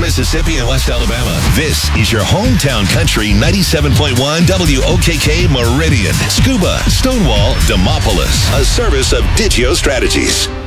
Mississippi and West Alabama. This is your hometown country 97.1 WOKK Meridian. Scuba, Stonewall, Demopolis. A service of Digio Strategies.